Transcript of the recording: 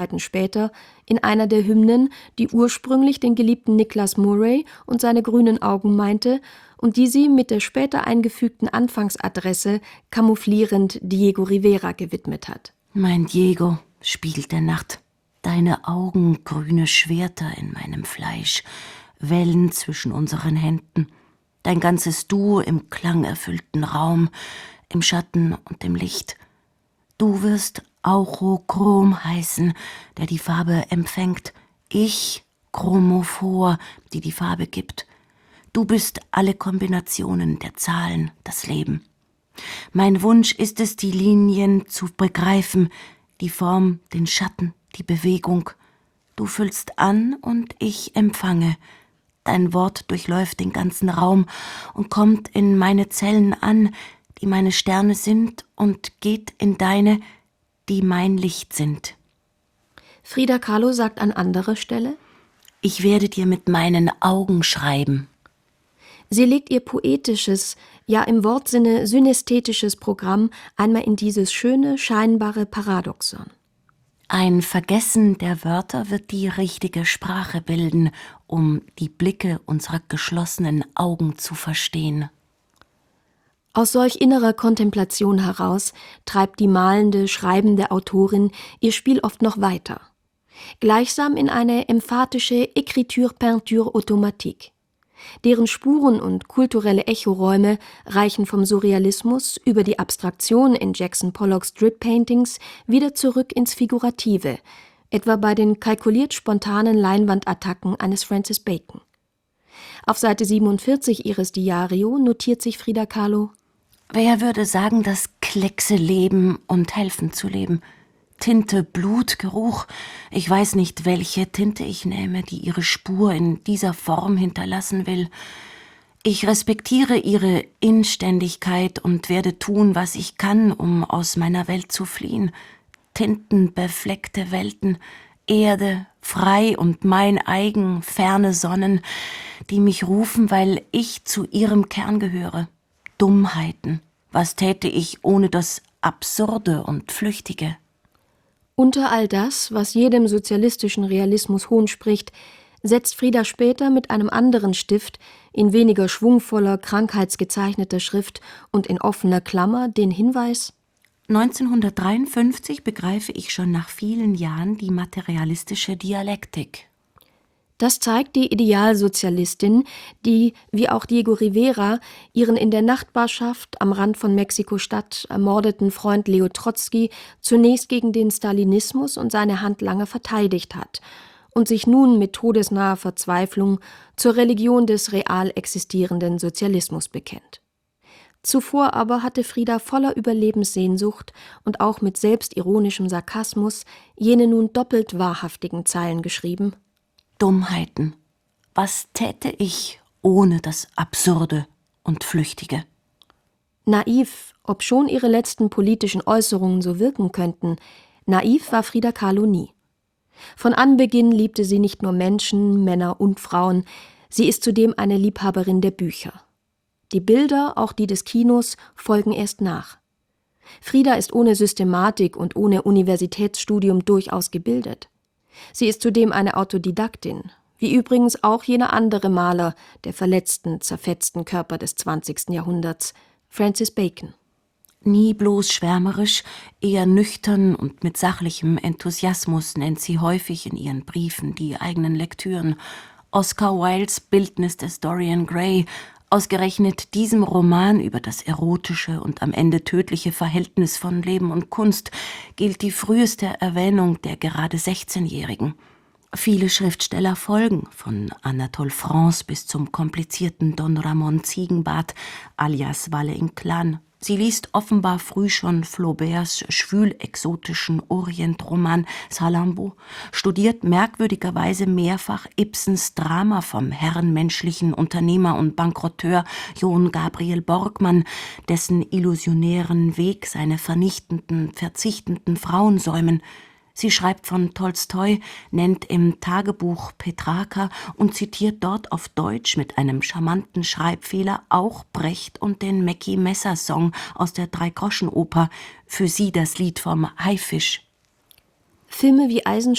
später in einer der Hymnen, die ursprünglich den geliebten Nicholas Murray und seine grünen Augen meinte und die sie mit der später eingefügten Anfangsadresse camouflierend Diego Rivera gewidmet hat. Mein Diego, Spiegel der Nacht, deine Augen grüne Schwerter in meinem Fleisch, Wellen zwischen unseren Händen, dein ganzes Du im klangerfüllten Raum, im Schatten und im Licht. Du wirst Aurochrom heißen, der die Farbe empfängt, ich Chromophor, die die Farbe gibt. Du bist alle Kombinationen der Zahlen, das Leben. Mein Wunsch ist es, die Linien zu begreifen, die Form, den Schatten, die Bewegung. Du füllst an und ich empfange. Dein Wort durchläuft den ganzen Raum und kommt in meine Zellen an, die meine Sterne sind, und geht in deine, die mein Licht sind. Frida Kahlo sagt an anderer Stelle: Ich werde dir mit meinen Augen schreiben. Sie legt ihr poetisches, ja im Wortsinne synästhetisches Programm einmal in dieses schöne, scheinbare Paradoxon. Ein Vergessen der Wörter wird die richtige Sprache bilden, um die Blicke unserer geschlossenen Augen zu verstehen. Aus solch innerer Kontemplation heraus treibt die malende, schreibende Autorin ihr Spiel oft noch weiter. Gleichsam in eine emphatische Écriture-Peinture automatique. Deren Spuren und kulturelle Echoräume reichen vom Surrealismus über die Abstraktion in Jackson Pollocks Strip-Paintings wieder zurück ins Figurative, etwa bei den kalkuliert spontanen Leinwandattacken eines Francis Bacon. Auf Seite 47 ihres Diario notiert sich Frida Kahlo: Wer würde sagen, dass Kleckse leben und helfen zu leben? Tinte, Blut, Geruch. Ich weiß nicht, welche Tinte ich nehme, die ihre Spur in dieser Form hinterlassen will. Ich respektiere ihre Inständigkeit und werde tun, was ich kann, um aus meiner Welt zu fliehen. Tintenbefleckte Welten, Erde, frei und mein eigen, ferne Sonnen, die mich rufen, weil ich zu ihrem Kern gehöre. Dummheiten. Was täte ich ohne das Absurde und Flüchtige? Unter all das, was jedem sozialistischen Realismus Hohn spricht, setzt Frida später mit einem anderen Stift in weniger schwungvoller, krankheitsgezeichneter Schrift und in offener Klammer den Hinweis: 1953 begreife ich schon nach vielen Jahren die materialistische Dialektik. Das zeigt die Idealsozialistin, die, wie auch Diego Rivera, ihren in der Nachbarschaft am Rand von Mexiko-Stadt ermordeten Freund Leo Trotzki zunächst gegen den Stalinismus und seine Handlanger verteidigt hat und sich nun mit todesnaher Verzweiflung zur Religion des real existierenden Sozialismus bekennt. Zuvor aber hatte Frida voller Überlebenssehnsucht und auch mit selbstironischem Sarkasmus jene nun doppelt wahrhaftigen Zeilen geschrieben: Dummheiten. Was täte ich ohne das Absurde und Flüchtige? Naiv, obschon ihre letzten politischen Äußerungen so wirken könnten, naiv war Frida Kahlo nie. Von Anbeginn liebte sie nicht nur Menschen, Männer und Frauen, sie ist zudem eine Liebhaberin der Bücher. Die Bilder, auch die des Kinos, folgen erst nach. Frida ist ohne Systematik und ohne Universitätsstudium durchaus gebildet. Sie ist zudem eine Autodidaktin, wie übrigens auch jener andere Maler der verletzten, zerfetzten Körper des 20. Jahrhunderts, Francis Bacon. Nie bloß schwärmerisch, eher nüchtern und mit sachlichem Enthusiasmus nennt sie häufig in ihren Briefen die eigenen Lektüren. Oscar Wildes Bildnis des Dorian Gray, ausgerechnet diesem Roman über das erotische und am Ende tödliche Verhältnis von Leben und Kunst, gilt die früheste Erwähnung der gerade 16-Jährigen. Viele Schriftsteller folgen, von Anatole France bis zum komplizierten Don Ramon Ziegenbart alias Valle-Inclán. Sie liest offenbar früh schon Flauberts schwül-exotischen Orientroman Salammbô, studiert merkwürdigerweise mehrfach Ibsens Drama vom herrenmenschlichen Unternehmer und Bankrotteur Johann Gabriel Borkmann, dessen illusionären Weg seine vernichtenden, verzichtenden Frauen säumen. Sie schreibt von Tolstoi, nennt im Tagebuch Petrarca und zitiert dort auf Deutsch mit einem charmanten Schreibfehler auch Brecht und den Mackie-Messer-Song aus der Dreigroschenoper, für sie das Lied vom Haifisch. Filme wie Eisenstein